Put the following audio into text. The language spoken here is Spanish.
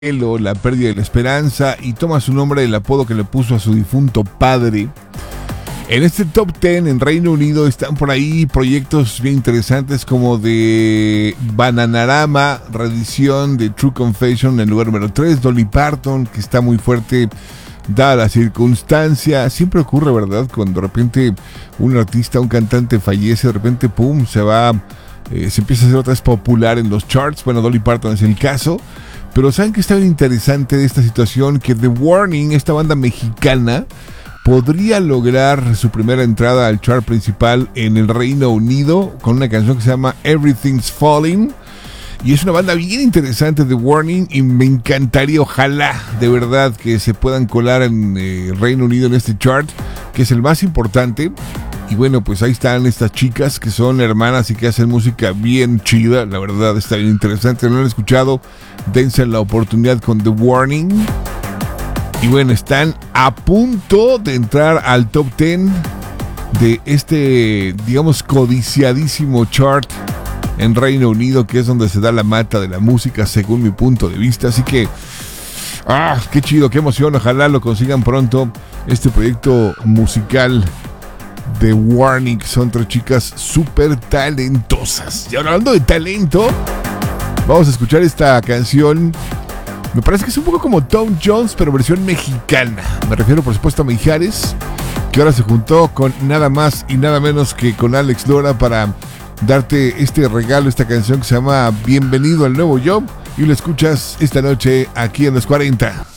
la pérdida de la esperanza, y toma su nombre del apodo que le puso a su difunto padre. En este top 10 en Reino Unido están por ahí proyectos bien interesantes como de Bananarama, reedición de True Confession en el lugar número 3, Dolly Parton, que está muy fuerte dada la circunstancia. Siempre ocurre, ¿verdad? Cuando de repente un artista, un cantante fallece, de repente pum, se empieza a hacer otra vez popular en los charts. Bueno, Dolly Parton es el caso. Pero ¿saben qué está bien interesante de esta situación? Que The Warning, esta banda mexicana, podría lograr su primera entrada al chart principal en el Reino Unido con una canción que se llama Everything's Falling. Y es una banda bien interesante, The Warning, y me encantaría, ojalá, de verdad, que se puedan colar en el Reino Unido en este chart, que es el más importante. Y bueno, pues ahí están estas chicas que son hermanas y que hacen música bien chida. La verdad está bien interesante. No lo han escuchado, dense la oportunidad con The Warning. Y bueno, están a punto de entrar al top 10 de este, digamos, codiciadísimo chart en Reino Unido, que es donde se da la mata de la música, según mi punto de vista. Así que, qué chido, qué emoción. Ojalá lo consigan pronto, este proyecto musical The Warning. Son tres chicas súper talentosas. Y hablando de talento, vamos a escuchar esta canción. Me parece que es un poco como Tom Jones, pero versión mexicana. Me refiero, por supuesto, a Mijares, que ahora se juntó con nada más y nada menos que con Alex Lora para darte este regalo, esta canción que se llama Bienvenido al Nuevo Yo. Y lo escuchas esta noche aquí en Los 40.